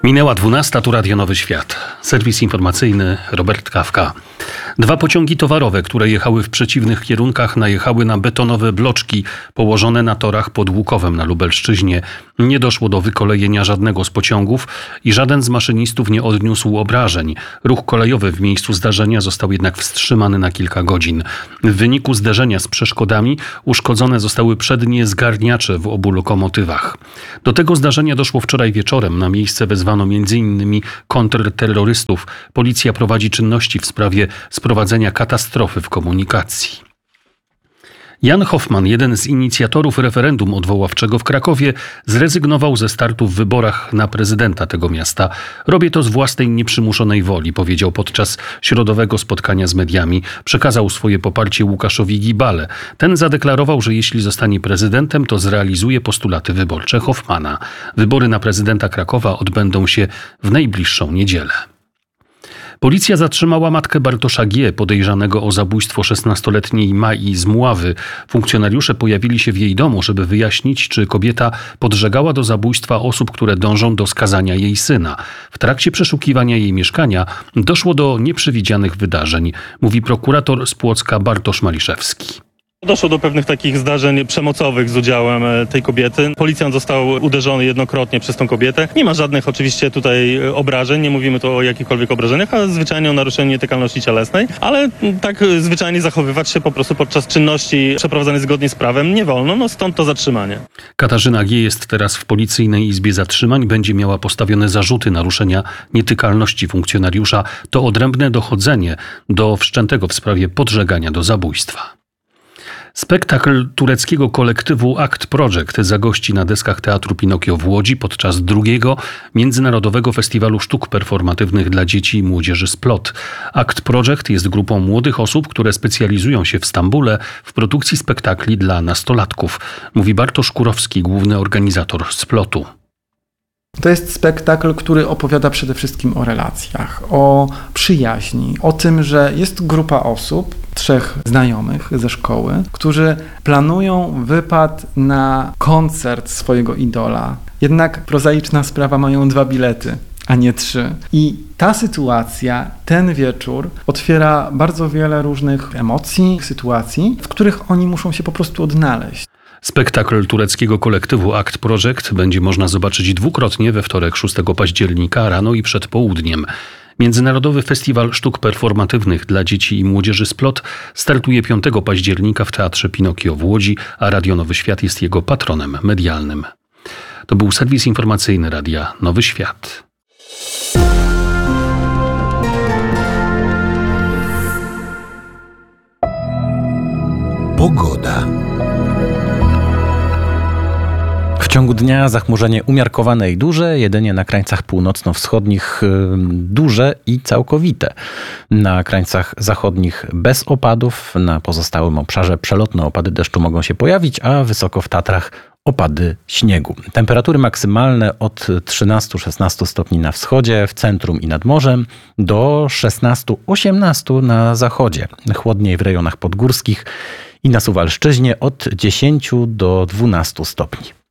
Minęła 12, tu Radio Nowy Świat. Serwis informacyjny Robert Kawka. 2 pociągi towarowe, które jechały w przeciwnych kierunkach, najechały na betonowe bloczki położone na torach pod Łukowem na Lubelszczyźnie. Nie doszło do wykolejenia żadnego z pociągów i żaden z maszynistów nie odniósł obrażeń. Ruch kolejowy w miejscu zdarzenia został jednak wstrzymany na kilka godzin. W wyniku zderzenia z przeszkodami uszkodzone zostały przednie zgarniacze w obu lokomotywach. Do tego zdarzenia doszło wczoraj wieczorem. Na miejsce wezwano m.in. kontrterrorystów. Policja prowadzi czynności w sprawie sprowadzenia katastrofy w komunikacji. Jan Hoffman, jeden z inicjatorów referendum odwoławczego w Krakowie, zrezygnował ze startu w wyborach na prezydenta tego miasta. Robię to z własnej nieprzymuszonej woli, powiedział podczas środowego spotkania z mediami. Przekazał swoje poparcie Łukaszowi Gibale. Ten zadeklarował, że jeśli zostanie prezydentem, to zrealizuje postulaty wyborcze Hoffmana. Wybory na prezydenta Krakowa odbędą się w najbliższą niedzielę. Policja zatrzymała matkę Bartosza G., podejrzanego o zabójstwo 16-letniej Mai z Mławy. Funkcjonariusze pojawili się w jej domu, żeby wyjaśnić, czy kobieta podżegała do zabójstwa osób, które dążą do skazania jej syna. W trakcie przeszukiwania jej mieszkania doszło do nieprzewidzianych wydarzeń, mówi prokurator z Płocka Bartosz Maliszewski. Doszło do pewnych takich zdarzeń przemocowych z udziałem tej kobiety. Policjant został uderzony jednokrotnie przez tą kobietę. Nie ma żadnych oczywiście tutaj obrażeń, nie mówimy tu o jakichkolwiek obrażeniach, a zwyczajnie o naruszeniu nietykalności cielesnej, ale tak zwyczajnie zachowywać się po prostu podczas czynności przeprowadzanych zgodnie z prawem nie wolno, no stąd to zatrzymanie. Katarzyna G. jest teraz w Policyjnej Izbie Zatrzymań. Będzie miała postawione zarzuty naruszenia nietykalności funkcjonariusza. To odrębne dochodzenie do wszczętego w sprawie podżegania do zabójstwa. Spektakl tureckiego kolektywu Act Project zagości na deskach Teatru Pinokio w Łodzi podczas 2. Międzynarodowego Festiwalu Sztuk Performatywnych dla Dzieci i Młodzieży Splot. Act Project jest grupą młodych osób, które specjalizują się w Stambule w produkcji spektakli dla nastolatków, mówi Bartosz Kurowski, główny organizator Splotu. To jest spektakl, który opowiada przede wszystkim o relacjach, o przyjaźni, o tym, że jest grupa osób, 3 znajomych ze szkoły, którzy planują wypad na koncert swojego idola. Jednak prozaiczna sprawa, mają 2 bilety, a nie 3. I ta sytuacja, ten wieczór otwiera bardzo wiele różnych emocji, sytuacji, w których oni muszą się po prostu odnaleźć. Spektakl tureckiego kolektywu Act Project będzie można zobaczyć 2-krotnie we wtorek 6 października rano i przed południem. Międzynarodowy Festiwal Sztuk Performatywnych dla Dzieci i Młodzieży Splot startuje 5 października w Teatrze Pinokio w Łodzi, a Radio Nowy Świat jest jego patronem medialnym. To był serwis informacyjny Radia Nowy Świat. Pogoda. W ciągu dnia zachmurzenie umiarkowane i duże, jedynie na krańcach północno-wschodnich duże i całkowite. Na krańcach zachodnich bez opadów, na pozostałym obszarze przelotne opady deszczu mogą się pojawić, a wysoko w Tatrach opady śniegu. Temperatury maksymalne od 13-16 stopni na wschodzie, w centrum i nad morzem, do 16-18 na zachodzie. Chłodniej w rejonach podgórskich i na Suwalszczyźnie od 10 do 12 stopni.